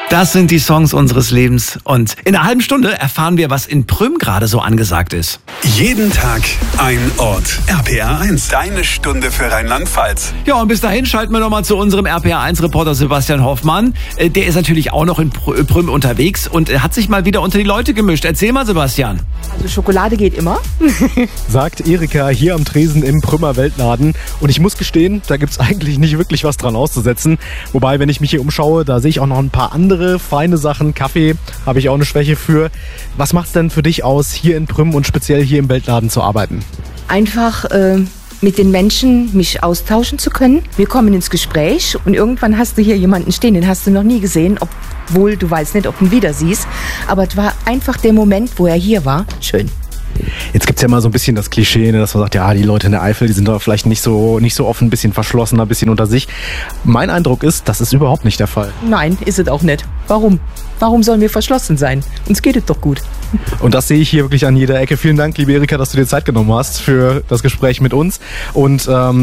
Das sind die Songs unseres Lebens. Und in einer halben Stunde erfahren wir, was in Prüm gerade so angesagt ist. Jeden Tag ein Ort. RPR 1, deine Stunde für Rheinland-Pfalz. Ja, und bis dahin schalten wir nochmal zu unserem RPR 1-Reporter Sebastian Hoffmann. Der ist natürlich auch noch in Prüm unterwegs und hat sich mal wieder unter die Leute gemischt. Erzähl mal, Sebastian. Also Schokolade geht immer. Sagt Erika hier am Tresen im Prümer Weltladen. Und ich muss gestehen, da gibt's eigentlich nicht wirklich was dran auszusetzen. Wobei, wenn ich mich hier umschaue, da sehe ich auch noch ein paar andere feine Sachen. Kaffee habe ich auch eine Schwäche für. Was macht's denn für dich aus, hier in Prüm und speziell hier im Weltladen zu arbeiten? Einfach mit den Menschen mich austauschen zu können. Wir kommen ins Gespräch und irgendwann hast du hier jemanden stehen, den hast du noch nie gesehen, obwohl du weißt nicht, ob du ihn wieder siehst. Aber es war einfach der Moment, wo er hier war, schön. Jetzt gibt's ja mal so ein bisschen das Klischee, dass man sagt, ja, die Leute in der Eifel, die sind da vielleicht nicht so offen, ein bisschen verschlossener, ein bisschen unter sich. Mein Eindruck ist, das ist überhaupt nicht der Fall. Nein, ist es auch nicht. Warum? Warum sollen wir verschlossen sein? Uns geht es doch gut. Und das sehe ich hier wirklich an jeder Ecke. Vielen Dank, liebe Erika, dass du dir Zeit genommen hast für das Gespräch mit uns. Und